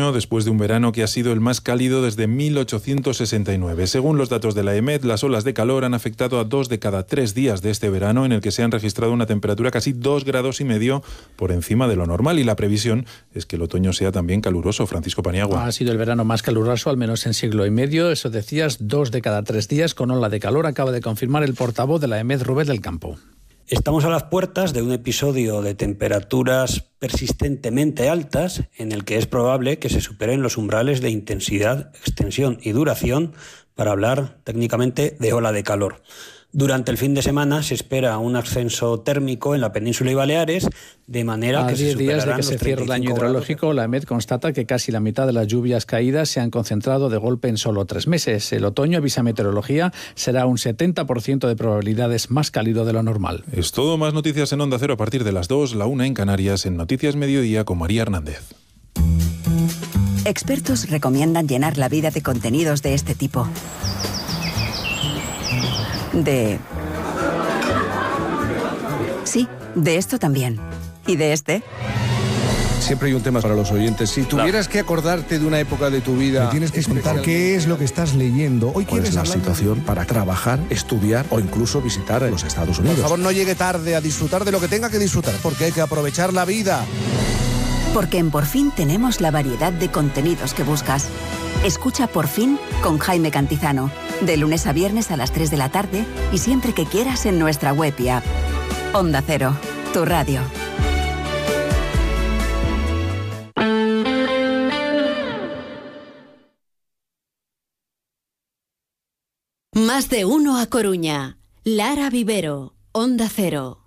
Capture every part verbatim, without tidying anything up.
otoño después de un verano que ha sido el más cálido desde mil ochocientos sesenta y nueve. Según los datos de la EMET, las olas de calor han afectado a dos de cada tres días de este verano, en el que se han registrado una temperatura casi dos grados y medio por encima de lo normal, y la previsión es que el otoño sea también caluroso. Francisco Paniagua. Ha sido el verano más caluroso, al menos en siglo y medio. Eso decías, dos de cada tres días con ola de calor, acaba de confirmar el portavoz de la EMET, Rubén del Campo. Estamos a las puertas de un episodio de temperaturas persistentemente altas en el que es probable que se superen los umbrales de intensidad, extensión y duración para hablar técnicamente de ola de calor. Durante el fin de semana se espera un ascenso térmico en la península y Baleares, de manera a que se diez días de que se cierre el año hidrológico, la EMET constata que casi la mitad de las lluvias caídas se han concentrado de golpe en solo tres meses. El otoño, avisa Meteorología, será un setenta por ciento de probabilidades más cálido de lo normal. Es todo. Más noticias en Onda Cero a partir de las dos, la una en Canarias, en Noticias Mediodía con María Hernández. Expertos recomiendan llenar la vida de contenidos de este tipo. De... Sí, de esto también. ¿Y de este? Siempre hay un tema para los oyentes. Si tuvieras que acordarte de una época de tu vida... Me tienes que contar qué es lo que estás leyendo. Hoy ¿Cuál es la situación para trabajar, estudiar o incluso visitar los Estados Unidos? Por favor, no llegue tarde a disfrutar de lo que tenga que disfrutar, porque hay que aprovechar la vida. Porque en Por Fin tenemos la variedad de contenidos que buscas. Escucha Por Fin con Jaime Cantizano, de lunes a viernes a las tres de la tarde y siempre que quieras en nuestra web y app. Onda Cero, tu radio. Más de uno a Coruña. Lara Vivero, Onda Cero.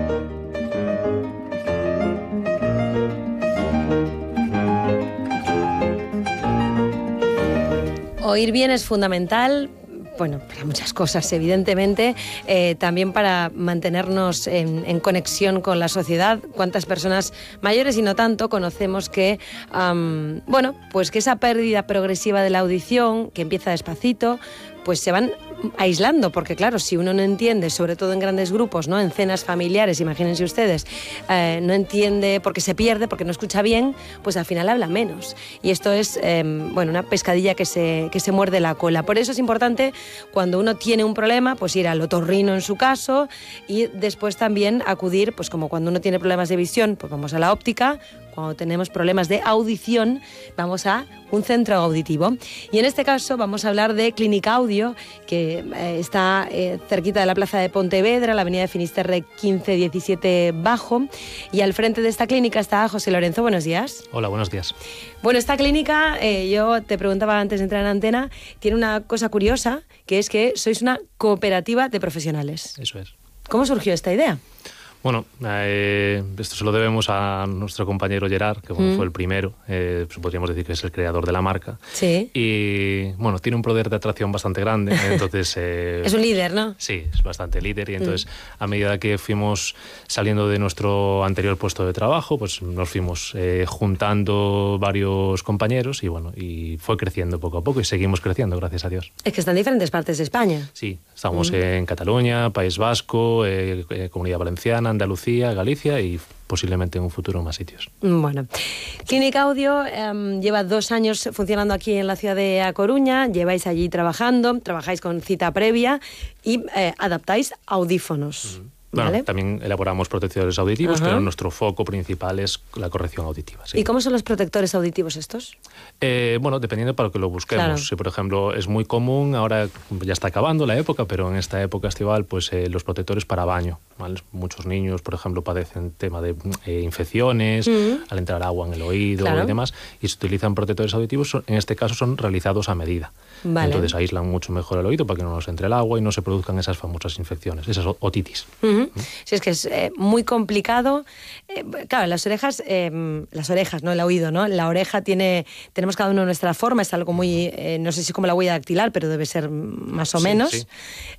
Oír bien es fundamental, bueno, para muchas cosas, evidentemente, eh, también para mantenernos en, en conexión con la sociedad. ¿Cuántas personas mayores y no tanto conocemos que, um, bueno, pues que esa pérdida progresiva de la audición, que empieza despacito, pues se van aislando, porque claro, si uno no entiende, sobre todo en grandes grupos, ¿no?, en cenas familiares, imagínense ustedes, eh, no entiende porque se pierde, porque no escucha bien, pues al final habla menos. Y esto es, eh, bueno, una pescadilla que se, que se muerde la cola. Por eso es importante, cuando uno tiene un problema, pues ir al otorrino en su caso, y después también acudir, pues como cuando uno tiene problemas de visión, pues vamos a la óptica. Cuando tenemos problemas de audición, vamos a un centro auditivo. Y en este caso vamos a hablar de Clínica Audio, que eh, está eh, cerquita de la plaza de Pontevedra, la avenida de Finisterre quince diecisiete Bajo. Y al frente de esta clínica está José Lorenzo. Buenos días. Hola, buenos días. Bueno, esta clínica, eh, yo te preguntaba antes de entrar en antena, tiene una cosa curiosa, que es que sois una cooperativa de profesionales. Eso es. ¿Cómo surgió esta idea? Bueno, eh, esto se lo debemos a nuestro compañero Gerard, que bueno, mm. fue el primero, eh, pues podríamos decir que es el creador de la marca. Sí. Y bueno, tiene un poder de atracción bastante grande, entonces... Eh, es un líder, ¿no? Sí, es bastante líder, y entonces mm. a medida que fuimos saliendo de nuestro anterior puesto de trabajo, pues nos fuimos eh, juntando varios compañeros y bueno, y fue creciendo poco a poco y seguimos creciendo, gracias a Dios. Es que están en diferentes partes de España. Sí, estamos mm. en Cataluña, País Vasco, eh, eh, Comunidad Valenciana, Andalucía, Galicia y posiblemente en un futuro más sitios. Bueno, Clínica Audio eh, lleva dos años funcionando aquí en la ciudad de A Coruña, lleváis allí trabajando, trabajáis con cita previa y eh, adaptáis audífonos. Uh-huh. Bueno, ¿vale? También elaboramos protectores auditivos, Ajá. pero nuestro foco principal es la corrección auditiva. Sí. ¿Y cómo son los protectores auditivos estos? Eh, bueno, dependiendo para lo que lo busquemos. Claro. Si, por ejemplo, es muy común, ahora ya está acabando la época, pero en esta época estival, pues eh, los protectores para baño, ¿vale? Muchos niños, por ejemplo, padecen tema de eh, infecciones, uh-huh. al entrar agua en el oído claro. y demás, y se utilizan protectores auditivos, en este caso son realizados a medida. Vale. Entonces aíslan mucho mejor el oído para que no nos entre el agua y no se produzcan esas famosas infecciones, esas otitis. Uh-huh. ¿Mm? Sí, es que es eh, muy complicado. Eh, claro, las orejas, eh, las orejas, no el oído, ¿no? La oreja tiene, tenemos cada uno nuestra forma, es algo muy, eh, no sé si como la huella dactilar, pero debe ser más o sí, menos. Sí.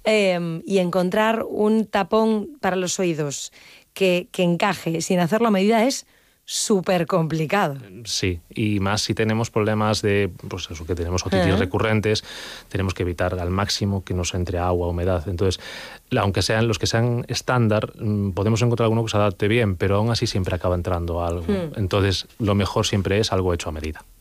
Eh, y encontrar un tapón para los oídos que, que encaje sin hacerlo a medida es súper complicado. Sí, y más si tenemos problemas de, pues eso, que tenemos otitis uh-huh. recurrentes, tenemos que evitar al máximo que nos entre agua, humedad. Entonces, aunque sean los que sean estándar, podemos encontrar alguno que se adapte bien, pero aún así siempre acaba entrando algo. Uh-huh. Entonces, lo mejor siempre es algo hecho a medida.